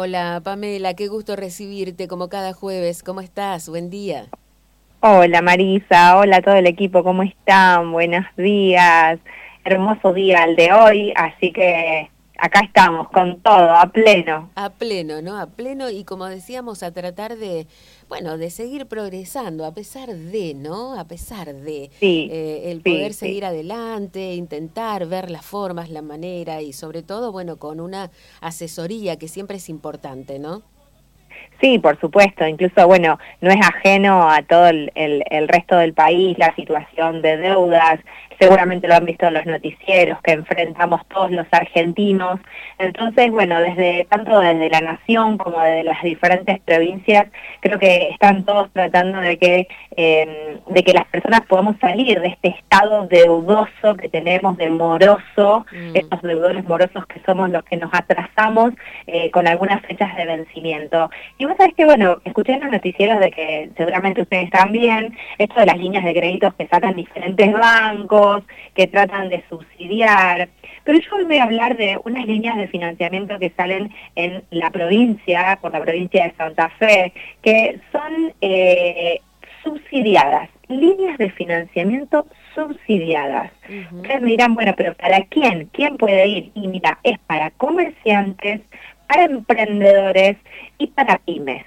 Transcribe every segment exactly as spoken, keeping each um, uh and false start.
Hola Pamela, qué gusto recibirte como cada jueves. ¿Cómo estás? Buen día. Hola Marisa, hola a todo el equipo, ¿cómo están? Buenos días, hermoso día el de hoy, así que acá estamos con todo, a pleno. A pleno, ¿no? A pleno y como decíamos, a tratar de, bueno, de seguir progresando, a pesar de, ¿no? A pesar de Sí, eh, el poder sí, sí. seguir adelante, intentar ver las formas, la manera y sobre todo, bueno, con una asesoría que siempre es importante, ¿no? Sí, por supuesto, incluso, bueno, no es ajeno a todo el, el, el resto del país la situación de deudas, seguramente lo han visto en los noticieros que enfrentamos todos los argentinos, entonces, bueno, desde tanto desde la nación como desde las diferentes provincias, creo que están todos tratando de que, eh, de que las personas podamos salir de este estado deudoso que tenemos, de moroso, Mm. estos deudores morosos que somos los que nos atrasamos eh, con algunas fechas de vencimiento. Y vos sabés que, bueno, escuché en los noticieros de que seguramente ustedes también, esto de las líneas de créditos que sacan diferentes bancos, que tratan de subsidiar, pero yo hoy voy a hablar de unas líneas de financiamiento que salen en la provincia, por la provincia de Santa Fe, que son eh, subsidiadas, líneas de financiamiento subsidiadas. Ujú. Ustedes me dirán, bueno, pero ¿para quién? ¿Quién puede ir? Y mira, es para comerciantes, para emprendedores y para pymes.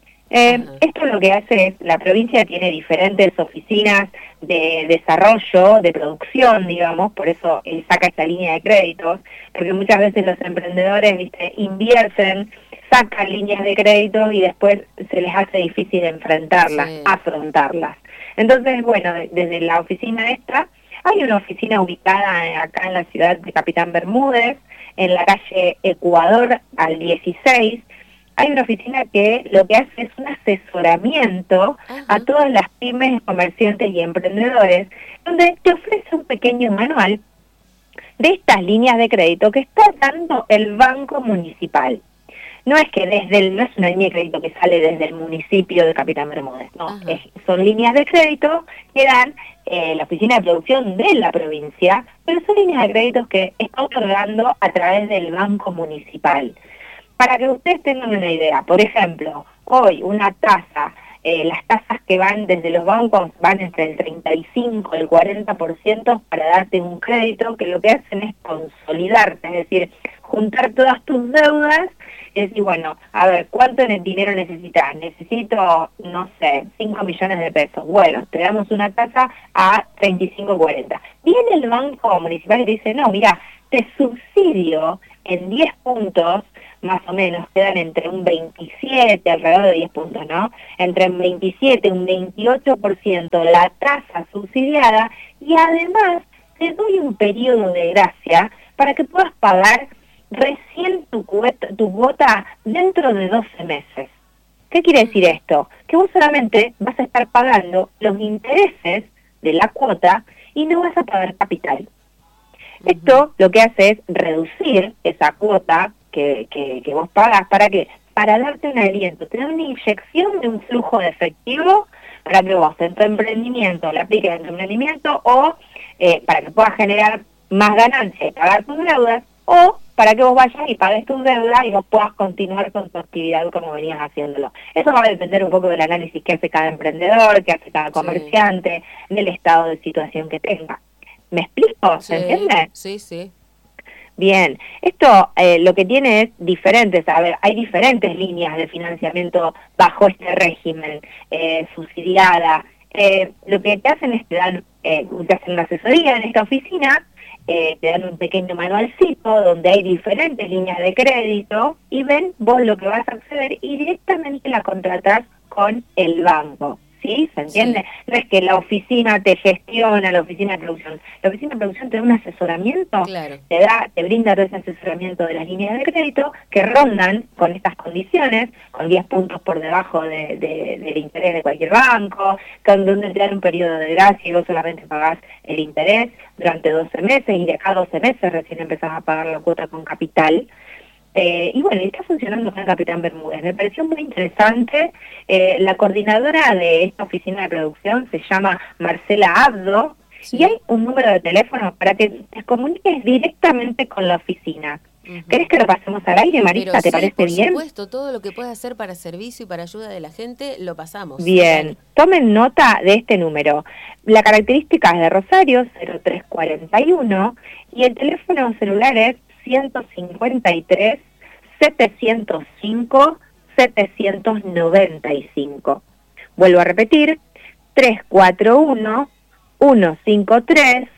Eh, Ajá. esto lo que hace es, la provincia tiene diferentes oficinas de desarrollo, de producción, digamos, por eso eh, saca esta línea de créditos, porque muchas veces los emprendedores, viste, invierten, sacan líneas de crédito y después se les hace difícil enfrentarlas, Sí. afrontarlas. Entonces, bueno, desde la oficina esta, hay una oficina ubicada acá en la ciudad de Capitán Bermúdez, en la calle Ecuador al dieciséis. Hay una oficina que lo que hace es un asesoramiento a Ajá. todas las pymes, comerciantes y emprendedores, donde te ofrece un pequeño manual de estas líneas de crédito que está dando el Banco Municipal. No es que desde el, no es una línea de crédito que sale desde el municipio de Capitán Bermúdez, no, es, Ajá. son líneas de crédito que dan eh, la oficina de producción de la provincia, pero son líneas de créditos que está otorgando a través del Banco Municipal. Para que ustedes tengan una idea, por ejemplo, hoy una tasa, eh, las tasas que van desde los bancos van entre el treinta y cinco y el cuarenta por ciento para darte un crédito, que lo que hacen es consolidarte, es decir, juntar todas tus deudas y decir, bueno, a ver, ¿cuánto en el dinero necesitas? Necesito, no sé, cinco millones de pesos. Bueno, te damos una tasa a treinta y cinco cuarenta. Viene el banco municipal y te dice, no, mira, te subsidio en diez puntos, más o menos, quedan entre un veintisiete, alrededor de diez puntos, ¿no? Entre un veintisiete y un veintiocho por ciento la tasa subsidiada y además te doy un periodo de gracia para que puedas pagar recién tu, cuota, tu cuota dentro de doce meses. ¿Qué quiere decir Ajá. esto? Que vos solamente vas a estar pagando los intereses de la cuota y no vas a pagar capital. Ujú. Esto lo que hace es reducir esa cuota que, que, que vos pagas. ¿Para qué? Para darte un aliento, te da una inyección de un flujo de efectivo para que vos en tu emprendimiento la apliques en tu emprendimiento o eh, para que puedas generar más ganancia y pagar tus deudas o para que vos vayas y pagues tus deudas y vos puedas continuar con tu actividad como venías haciéndolo. Eso va a depender un poco del análisis que hace cada emprendedor, que hace cada Sí. comerciante, del estado de situación que tenga. ¿Me explico? ¿Se Sí. entiende? Sí, sí. Bien, esto eh, lo que tiene es diferentes, a ver, hay diferentes líneas de financiamiento bajo este régimen eh, subsidiada. Eh, lo que te hacen es te dan, eh, te hacen una asesoría en esta oficina, eh, te dan un pequeño manualcito donde hay diferentes líneas de crédito y ven vos lo que vas a acceder y directamente la contratás con el banco. ¿Sí? ¿Se entiende? Sí. No es que la oficina te gestiona, la oficina de producción. La oficina de producción te da un asesoramiento, Claro. te da, te brinda todo ese asesoramiento de las líneas de crédito que rondan con estas condiciones, con diez puntos por debajo de, de, del interés de cualquier banco, con donde te dan un periodo de gracia y vos solamente pagás el interés durante doce meses y de acá a doce meses recién empezás a pagar la cuota con capital. Eh, y bueno, está funcionando con el Capitán Bermúdez. Me pareció muy interesante. Eh, la coordinadora de esta oficina de producción se llama Marcela Abdo y hay Sí. un número de teléfono para que te comuniques directamente con la oficina. Uh-huh. ¿Querés que lo pasemos al aire, Marisa? Pero ¿Te sí, parece por bien? Por supuesto, todo lo que pueda hacer para servicio y para ayuda de la gente, lo pasamos. Bien, Total. Tomen nota de este número. La característica es de Rosario, cero tres cuarenta y uno, y el teléfono celular es ciento cincuenta y tres, setecientos cinco, setecientos noventa y cinco. Vuelvo a repetir, tres cuatro uno, uno cinco tres,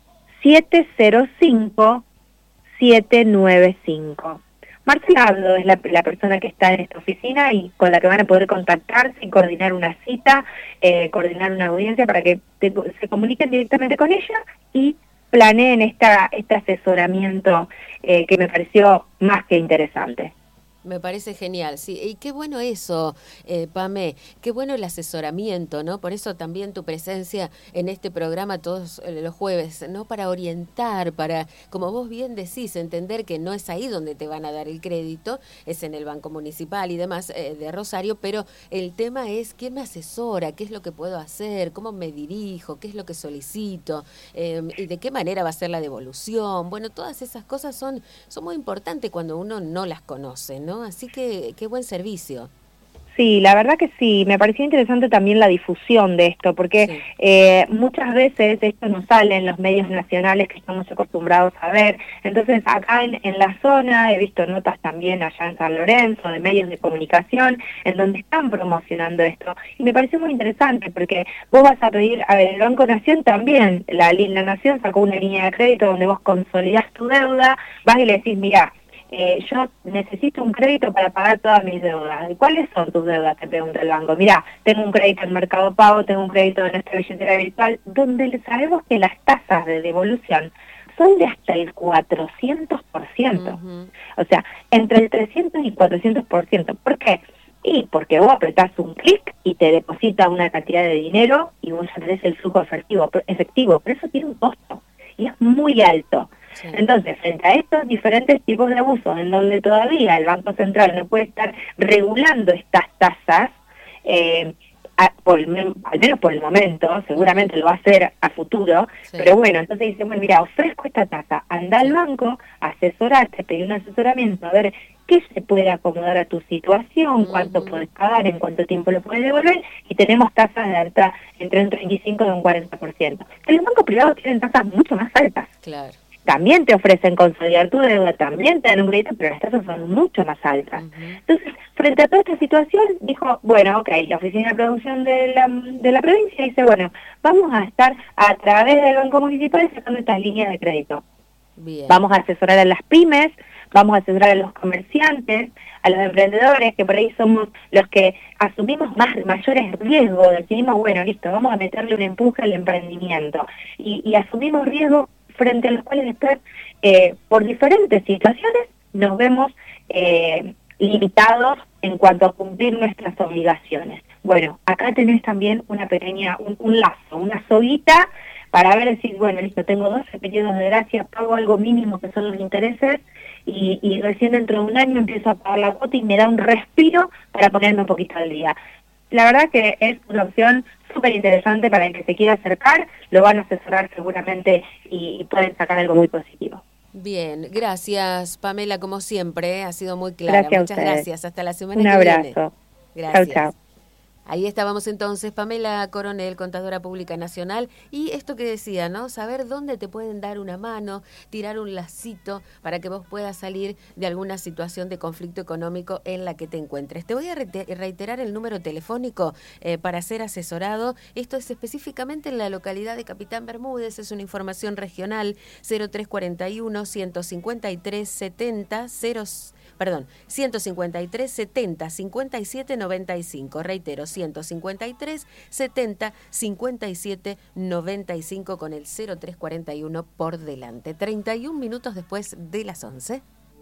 siete cero cinco, siete nueve cinco. Marcela Abdo es la, la persona que está en esta oficina y con la que van a poder contactarse y coordinar una cita, eh, coordinar una audiencia para que te, se comuniquen directamente con ella y planeen esta, este asesoramiento eh, que me pareció más que interesante. Me parece genial, sí. Y qué bueno eso, eh, Pame, qué bueno el asesoramiento, ¿no? Por eso también tu presencia en este programa todos los jueves, ¿no? Para orientar, para, como vos bien decís, entender que no es ahí donde te van a dar el crédito, es en el Banco Municipal y demás eh, de Rosario, pero el tema es quién me asesora, qué es lo que puedo hacer, cómo me dirijo, qué es lo que solicito, eh, y de qué manera va a ser la devolución. Bueno, todas esas cosas son, son muy importantes cuando uno no las conoce, ¿no? Así que qué buen servicio. Sí, la verdad que sí, me pareció interesante también la difusión de esto, porque sí. eh, muchas veces esto no sale en los medios nacionales que estamos acostumbrados a ver, entonces acá en, en la zona he visto notas también allá en San Lorenzo, de medios de comunicación, en donde están promocionando esto, y me pareció muy interesante, porque vos vas a pedir, a ver, el Banco Nación también, la, la Nación sacó una línea de crédito donde vos consolidás tu deuda, vas y le decís, mirá, Eh, yo necesito un crédito para pagar todas mis deudas. ¿Y cuáles son tus deudas? Te pregunta el banco. Mirá, tengo un crédito en Mercado Pago, tengo un crédito en nuestra billetera virtual, donde sabemos que las tasas de devolución son de hasta el cuatrocientos por ciento. Uh-huh. O sea, entre el trescientos y cuatrocientos por ciento. ¿Por qué? Y porque vos apretás un clic y te deposita una cantidad de dinero y vos ya tenés el flujo efectivo, efectivo, pero eso tiene un costo y es muy alto. Sí. Entonces, frente a estos diferentes tipos de abusos, en donde todavía el Banco Central no puede estar regulando estas tasas, eh, a, por el, al menos por el momento, seguramente lo va a hacer a futuro, sí. Pero bueno, entonces dice, bueno, mira, ofrezco esta tasa, anda al banco, asesorarte, pedí un asesoramiento, a ver qué se puede acomodar a tu situación, uh-huh. cuánto puedes pagar, en cuánto tiempo lo puedes devolver, y tenemos tasas de alta entre un treinta y cinco y un cuarenta por ciento. Los bancos privados tienen tasas mucho más altas. Claro. También te ofrecen consolidar tu deuda, también te dan un crédito, pero las tasas son mucho más altas. Uh-huh. Entonces, frente a toda esta situación, dijo, bueno, ok, la Oficina de Producción de la, de la provincia dice, bueno, vamos a estar a través del Banco Municipal sacando estas líneas de crédito. Bien. Vamos a asesorar a las pymes, vamos a asesorar a los comerciantes, a los emprendedores, que por ahí somos los que asumimos más mayores riesgos, decidimos, bueno, listo, vamos a meterle un empuje al emprendimiento, y, y asumimos riesgos frente a los cuales después, eh, por diferentes situaciones, nos vemos eh, limitados en cuanto a cumplir nuestras obligaciones. Bueno, acá tenés también una pequeña, un, un lazo, una soguita, para ver, decir, bueno, listo, tengo doce periodos de gracia, pago algo mínimo que son los intereses, y, y recién dentro de un año empiezo a pagar la cuota y me da un respiro para ponerme un poquito al día. La verdad que es una opción súper interesante para el que se quiera acercar, lo van a asesorar seguramente y, y pueden sacar algo muy positivo. Bien, gracias Pamela, como siempre, ha sido muy clara. Gracias. Muchas gracias, hasta la semana un que abrazo. viene. Gracias. Chau, chau. Ahí estábamos entonces, Pamela Coronel, Contadora Pública Nacional, y esto que decía, ¿no? Saber dónde te pueden dar una mano, tirar un lacito para que vos puedas salir de alguna situación de conflicto económico en la que te encuentres. Te voy a reiterar el número telefónico eh, para ser asesorado. Esto es específicamente en la localidad de Capitán Bermúdez, es una información regional, cero tres cuarenta y uno, ciento cincuenta y tres, setenta, cero, perdón, ciento cincuenta y tres, setenta, cincuenta y siete, noventa y cinco. Reitero, ciento cincuenta y tres, setenta, cincuenta y siete, noventa y cinco con el cero tres cuarenta y uno por delante. treinta y un minutos después de las once.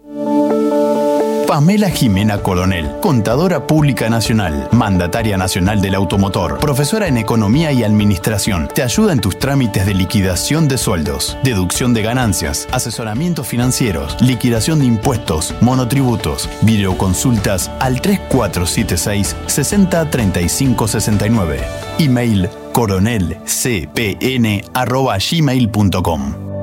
Pamela Jimena Coronel, Contadora Pública Nacional, Mandataria Nacional del Automotor, profesora en Economía y Administración. Te ayuda en tus trámites de liquidación de sueldos, deducción de ganancias, asesoramientos financieros, liquidación de impuestos, monotributos, videoconsultas al tres cuatro siete seis, seis cero tres cinco seis nueve. Email coronelcpn arroba gmail punto com.